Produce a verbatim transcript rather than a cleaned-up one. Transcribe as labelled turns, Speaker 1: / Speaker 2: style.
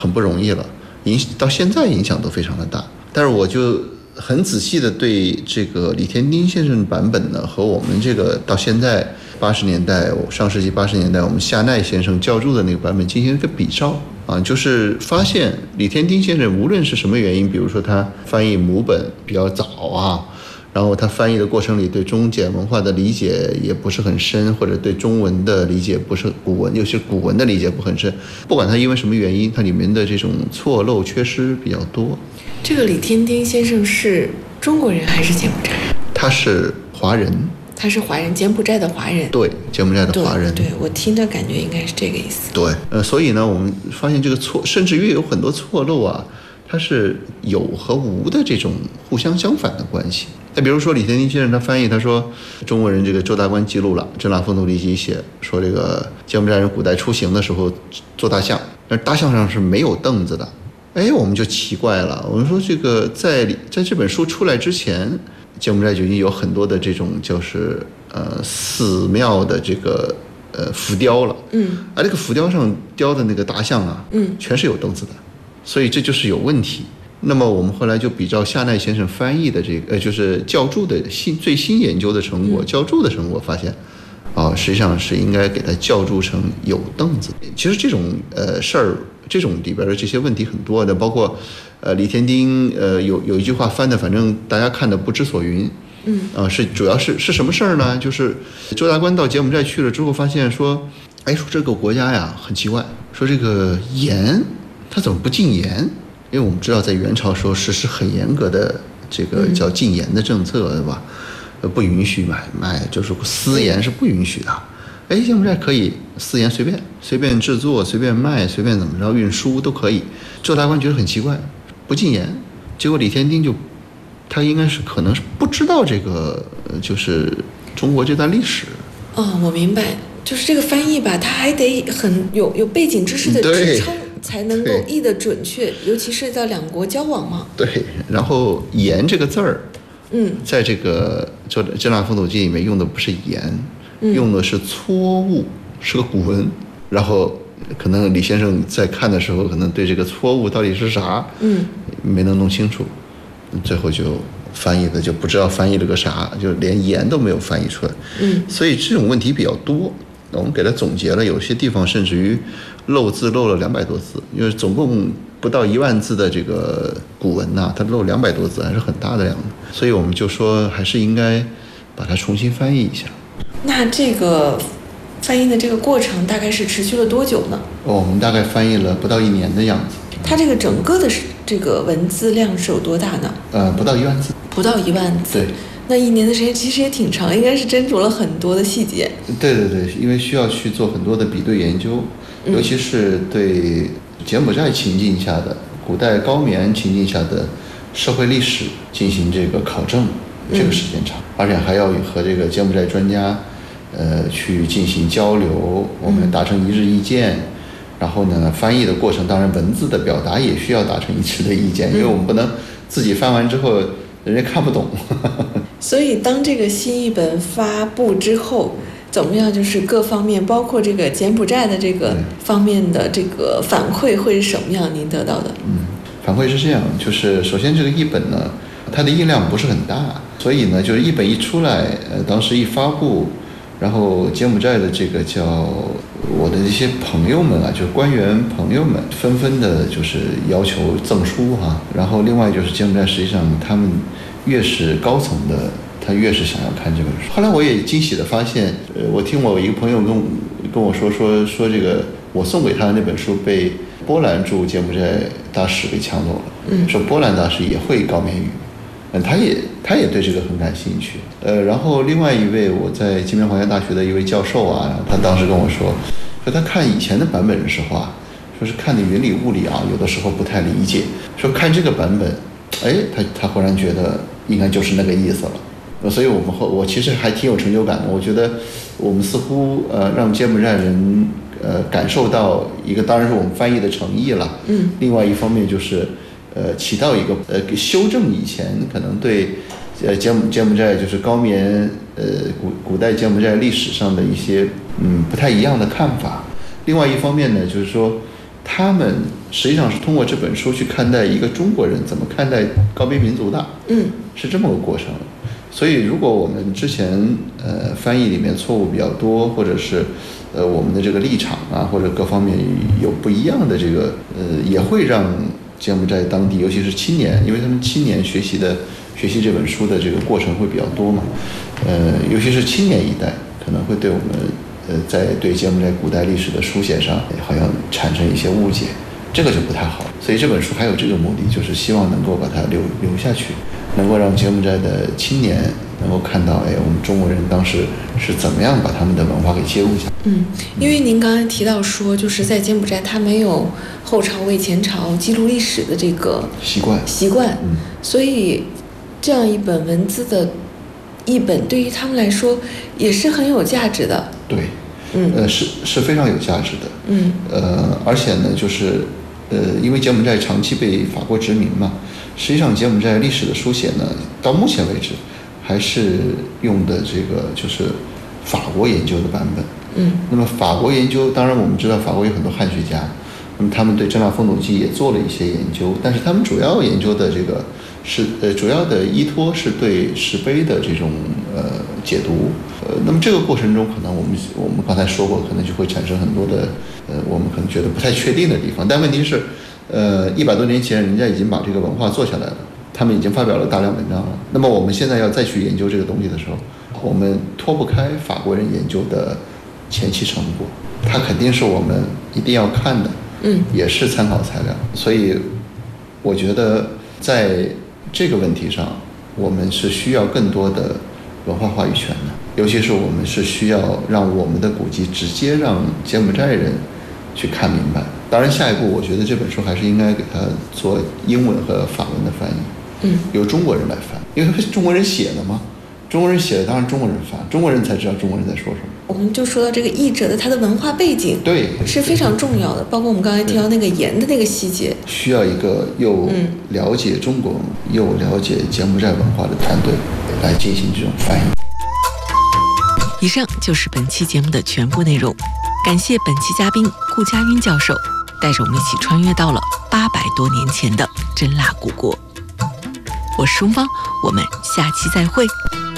Speaker 1: 很不容易了，影到现在影响都非常的大。但是我就很仔细的对这个李天丁先生版本呢，和我们这个到现在八十年代上世纪八十年代我们夏奈先生教注的那个版本进行一个比照啊，就是发现李天丁先生无论是什么原因，比如说他翻译母本比较早啊，然后他翻译的过程里对中简文化的理解也不是很深，或者对中文的理解不是古文，尤其是古文的理解不很深。不管他因为什么原因，它里面的这种错漏缺失比较多。
Speaker 2: 这个李天丁先生是中国人还是柬埔寨人？
Speaker 1: 他是华人。
Speaker 2: 他是华人，柬埔寨的华人。
Speaker 1: 对，柬埔寨的华人。
Speaker 2: 对，对我听的感觉应该是这个意思。
Speaker 1: 对，呃，所以呢，我们发现这个错，甚至于有很多错漏啊，它是有和无的这种互相相反的关系。那比如说李天丁先生他翻译，他说中国人这个周大观记录了《真腊风土里记》写说这个柬埔寨人古代出行的时候坐大象，但是大象上是没有凳子的。哎，我们就奇怪了，我们说这个在在这本书出来之前，柬埔寨就已经有很多的这种就是呃寺庙的这个呃浮雕了，
Speaker 2: 嗯，
Speaker 1: 而这个浮雕上雕的那个大象啊，
Speaker 2: 嗯，
Speaker 1: 全是有凳子的，所以这就是有问题。那么我们后来就比照夏奈先生翻译的这个呃就是教注的新最新研究的成果，教注的成果发现，啊，实际上是应该给它教注成有凳子。其实这种呃事儿，这种里边的这些问题很多的，包括呃李天丁呃有有一句话翻的，反正大家看的不知所云。
Speaker 2: 嗯
Speaker 1: 啊，是主要是是什么事儿呢？就是周大观到柬埔寨去了之后，发现说，哎，说这个国家呀很奇怪，说这个盐它怎么不禁盐？因为我们知道在元朝时候实施很严格的这个叫禁盐的政策，对吧？呃，不允许买卖，就是私盐是不允许的。哎，柬埔寨可以私盐随便随便制作、随便卖、随便怎么着运输都可以。周大观觉得很奇怪，不禁盐。结果李天丁就，他应该是可能是不知道这个，就是中国这段历史。
Speaker 2: 哦，我明白，就是这个翻译吧，它还得很有有背景知识的支撑，才能够译得准确，尤其是在两国交往嘛。
Speaker 1: 对，然后盐这个字儿，
Speaker 2: 嗯，在
Speaker 1: 这个《真腊风土记》里面用的不是盐。用的是错误，是个古文，然后可能李先生在看的时候，可能对这个错误到底是啥，
Speaker 2: 嗯，
Speaker 1: 没能弄清楚，最后就翻译的就不知道翻译了个啥，就连盐都没有翻译出来，
Speaker 2: 嗯，
Speaker 1: 所以这种问题比较多。我们给他总结了，有些地方甚至于漏字漏了两百多字，因为总共不到一万字的这个古文呐、啊，它漏两百多字，还是很大的量的，所以我们就说还是应该把它重新翻译一下。
Speaker 2: 那这个翻译的这个过程大概是持续了多久呢？
Speaker 1: 哦，我们大概翻译了不到一年的样子。
Speaker 2: 它这个整个的这个文字量是有多大呢？
Speaker 1: 呃，不到一万字。
Speaker 2: 不到一万字。
Speaker 1: 对。
Speaker 2: 那一年的时间其实也挺长，应该是斟酌了很多的细节。
Speaker 1: 对对对，因为需要去做很多的比对研究，
Speaker 2: 嗯、
Speaker 1: 尤其是对柬埔寨情境下的古代高棉情境下的社会历史进行这个考证，这个时间长，嗯、而且还要和这个柬埔寨专家。呃，去进行交流，我们达成一致意见，嗯、然后呢，翻译的过程，当然文字的表达也需要达成一致的意见，嗯、因为我们不能自己翻完之后人家看不懂。
Speaker 2: 所以，当这个新译本发布之后，怎么样？就是各方面，包括这个柬埔寨的这个方面的这个反馈会是什么样？您得到的？
Speaker 1: 嗯，反馈是这样，就是首先这个译本呢，它的印量不是很大，所以呢，就是译本一出来，呃，当时一发布。然后柬埔寨的这个叫我的一些朋友们啊，就是官员朋友们，纷纷的就是要求赠书哈、啊。然后另外就是柬埔寨实际上他们越是高层的，他越是想要看这本书。后来我也惊喜的发现，呃，我听我一个朋友跟跟我说说说这个我送给他的那本书被波兰驻柬埔寨大使给抢走了，
Speaker 2: 嗯，
Speaker 1: 说波兰大使也会高棉语。嗯，他也他也对这个很感兴趣，呃，然后另外一位我在金边华侨大学的一位教授啊，他当时跟我说，说他看以前的版本是实话，说是看的云里雾里啊，有的时候不太理解，说看这个版本，哎，他他忽然觉得应该就是那个意思了，所以我们后我其实还挺有成就感的，我觉得我们似乎呃让柬埔寨人呃感受到一个当然是我们翻译的诚意了，
Speaker 2: 嗯，
Speaker 1: 另外一方面就是。呃，起到一个呃修正以前可能对呃柬埔柬埔寨就是高棉呃古古代柬埔寨历史上的一些嗯不太一样的看法。另外一方面呢，就是说他们实际上是通过这本书去看待一个中国人怎么看待高边民族的，
Speaker 2: 嗯，
Speaker 1: 是这么个过程。所以如果我们之前呃翻译里面错误比较多，或者是呃我们的这个立场啊或者各方面有不一样的这个呃，也会让柬埔寨当地尤其是青年，因为他们青年学习的学习这本书的这个过程会比较多嘛，呃尤其是青年一代可能会对我们呃在对柬埔寨古代历史的书写上好像产生一些误解，这个就不太好。所以这本书还有这个目的，就是希望能够把它留留下去，能够让柬埔寨的青年能够看到，哎，我们中国人当时是怎么样把他们的文化给接入下。
Speaker 2: 嗯，因为您刚才提到说，就是在柬埔寨，它没有后朝为前朝记录历史的这个
Speaker 1: 习惯
Speaker 2: 习惯，
Speaker 1: 嗯，
Speaker 2: 所以这样一本文字的译本对于他们来说也是很有价值的。
Speaker 1: 对，
Speaker 2: 嗯，
Speaker 1: 呃，是是非常有价值的。
Speaker 2: 嗯，
Speaker 1: 呃，而且呢，就是呃，因为柬埔寨长期被法国殖民嘛，实际上柬埔寨历史的书写呢，到目前为止还是用的这个就是法国研究的版本。
Speaker 2: 嗯，
Speaker 1: 那么法国研究，当然我们知道法国有很多汉学家，那么他们对《真腊风土记》也做了一些研究，但是他们主要研究的这个是呃主要的依托是对石碑的这种呃解读。呃，那么这个过程中，可能我们我们刚才说过，可能就会产生很多的呃我们可能觉得不太确定的地方。但问题是，呃一百多年前人家已经把这个文化做下来了，他们已经发表了大量文章了。那么我们现在要再去研究这个东西的时候，我们脱不开法国人研究的前期成果，它肯定是我们一定要看的，
Speaker 2: 嗯，
Speaker 1: 也是参考材料。所以我觉得在这个问题上，我们是需要更多的文化话语权的，尤其是我们是需要让我们的古籍直接让柬埔寨人去看明白。当然下一步我觉得这本书还是应该给它做英文和法文的翻译，
Speaker 2: 嗯，
Speaker 1: 由中国人来翻，因为中国人写的嘛，中国人写的当然中国人翻，中国人才知道中国人在说什么。
Speaker 2: 我们就说到这个译者的他的文化背景，
Speaker 1: 对，
Speaker 2: 是非常重要的，包括我们刚才提到那个盐的那个细节，
Speaker 1: 需要一个又了解中国、嗯、又了解柬埔寨文化的团队来进行这种翻译。
Speaker 3: 以上就是本期节目的全部内容，感谢本期嘉宾顾佳晕教授带着我们一起穿越到了八百多年前的真腊古国。我是钟芳，我们下期再会。